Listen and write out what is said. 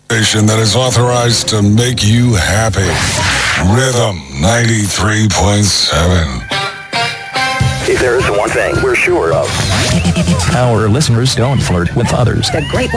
Station that is authorized to make you happy. Rhythm 93.7. If there is one thing we're sure of, our listeners don't flirt with others. The great